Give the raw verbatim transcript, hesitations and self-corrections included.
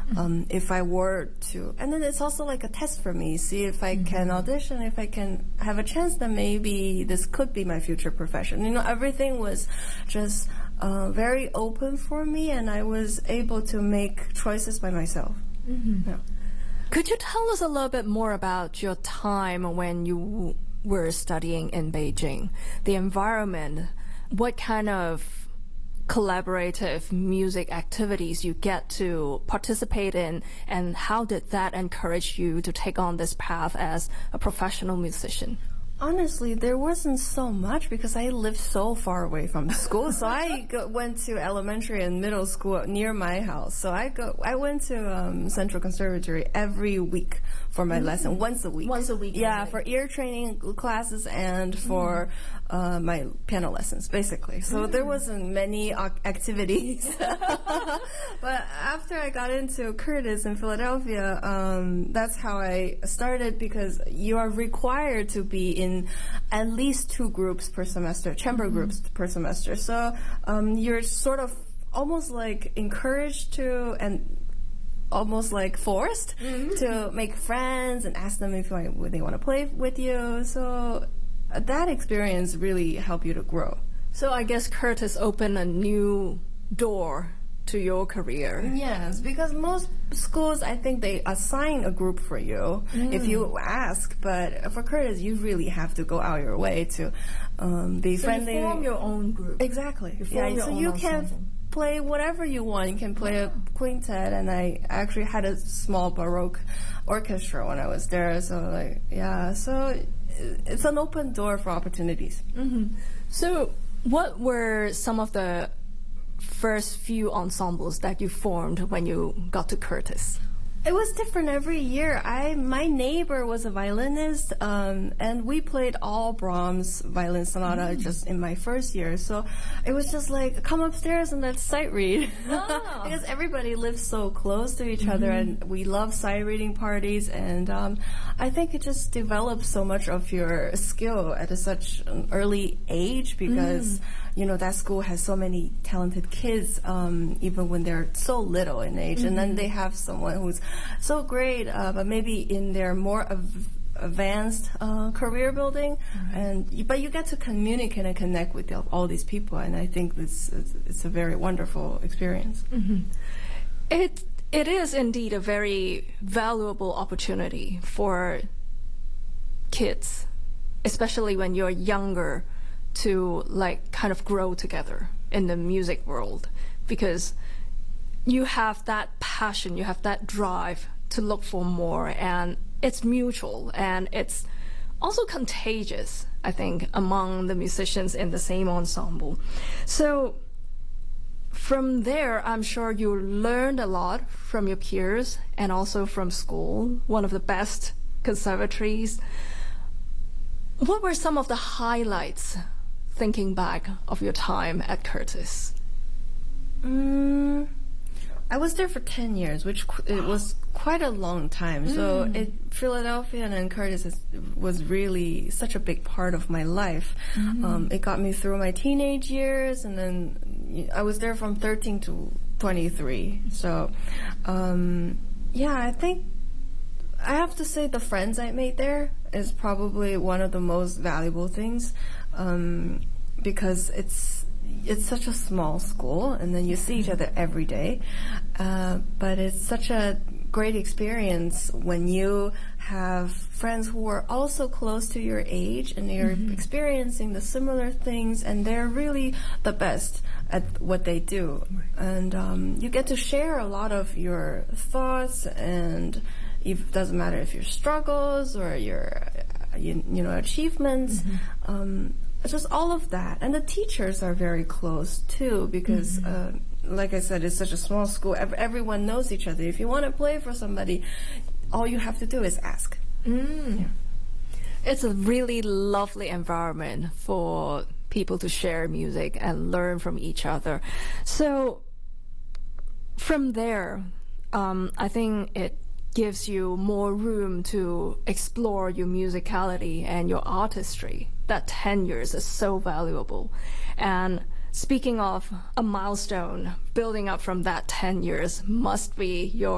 um, if I were to. And then it's also like a test for me, see if I mm-hmm. can audition, if I can have a chance that maybe this could be my future profession. You know, everything was just uh, very open for me, and I was able to make choices by myself. Mm-hmm. Yeah. Could you tell us a little bit more about your time when you were studying in Beijing? The environment, what kind of collaborative music activities you get to participate in, and how did that encourage you to take on this path as a professional musician? Honestly, there wasn't so much because I lived so far away from school. So I go, went to elementary and middle school near my house. So I go, I went to um, Central Conservatory every week for my mm-hmm. lesson, once a week. Once a week. Yeah, for ear training classes and for mm-hmm. uh, my piano lessons, basically. So mm-hmm. there wasn't many activities. But after I got into Curtis in Philadelphia, um, that's how I started, because you are required to be in at least two groups per semester, chamber mm-hmm. groups per semester. So um, you're sort of almost like encouraged to and almost like forced mm-hmm. to make friends and ask them if they want to play with you. So uh, that experience really helped you to grow. So I guess Curtis opened a new door to your career. Yes, because most schools, I think they assign a group for you mm. if you ask, but for Curtis, you really have to go out your way to um, be so friendly. You form your own group. Exactly. You form yeah, your so own you ensemble. can play whatever you want. You can play a quintet, and I actually had a small Baroque orchestra when I was there. So, like, yeah, so it's an open door for opportunities. Mm-hmm. So, what were some of the first few ensembles that you formed when you got to Curtis? It was different every year. I my neighbor was a violinist, um, and we played all Brahms violin sonata mm. just in my first year. So it was just like, come upstairs and let's sight read. Oh. Because everybody lives so close to each mm-hmm. other, and we love sight reading parties. And um, I think it just develops so much of your skill at a, such an early age, because mm. you know, that school has so many talented kids, um, even when they're so little in age. Mm-hmm. And then they have someone who's so great, uh, but maybe in their more av- advanced uh, career building. Mm-hmm. And but you get to communicate and connect with all these people, and I think it's, it's, it's a very wonderful experience. Mm-hmm. It it is indeed a very valuable opportunity for kids, especially when you're younger, to like kind of grow together in the music world, because you have that passion, you have that drive to look for more, and it's mutual, and it's also contagious, I think, among the musicians in the same ensemble. So from there, I'm sure you learned a lot from your peers and also from school, one of the best conservatories. What were some of the highlights, thinking back, of your time at Curtis? Mm, I was there for ten years, which qu- it was quite a long time. Mm. So it, Philadelphia and then Curtis is, was really such a big part of my life. Mm. Um, it got me through my teenage years, and then I was there from thirteen to twenty-three. So, um, yeah, I think I have to say the friends I made there is probably one of the most valuable things, um, because it's it's such a small school, and then you see each other every day. Uh, but it's such a great experience when you have friends who are also close to your age, and they're mm-hmm. experiencing the similar things, and they're really the best at what they do. Right. And um, you get to share a lot of your thoughts, and it doesn't matter if your struggles or your you, you know achievements. Mm-hmm. Um, just all of that. And the teachers are very close too, because mm-hmm. uh, like I said, it's such a small school. Ev- everyone knows each other. If you want to play for somebody, all you have to do is ask. Mm. Yeah. It's a really lovely environment for people to share music and learn from each other. So from there, um, I think it gives you more room to explore your musicality and your artistry. That ten years is so valuable. And speaking of a milestone, building up from that ten years must be your